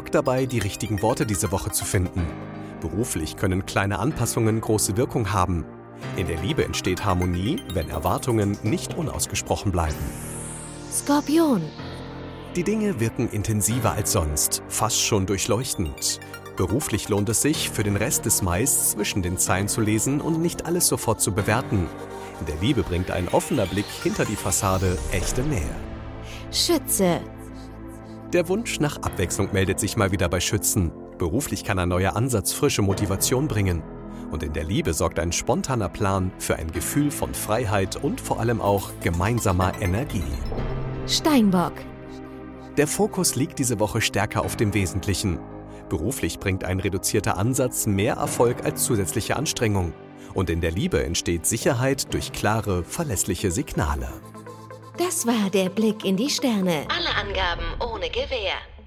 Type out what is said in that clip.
Glück dabei, die richtigen Worte diese Woche zu finden. Beruflich können kleine Anpassungen große Wirkung haben. In der Liebe entsteht Harmonie, wenn Erwartungen nicht unausgesprochen bleiben. Skorpion. Die Dinge wirken intensiver als sonst, fast schon durchleuchtend. Beruflich lohnt es sich, für den Rest des Mais zwischen den Zeilen zu lesen und nicht alles sofort zu bewerten. In der Liebe bringt ein offener Blick hinter die Fassade echte Nähe. Schütze. Der Wunsch nach Abwechslung meldet sich mal wieder bei Schützen. Beruflich kann ein neuer Ansatz frische Motivation bringen. Und in der Liebe sorgt ein spontaner Plan für ein Gefühl von Freiheit und vor allem auch gemeinsamer Energie. Steinbock. Der Fokus liegt diese Woche stärker auf dem Wesentlichen. Beruflich bringt ein reduzierter Ansatz mehr Erfolg als zusätzliche Anstrengung. Und in der Liebe entsteht Sicherheit durch klare, verlässliche Signale. Das war der Blick in die Sterne. Alle Angaben ohne Gewähr.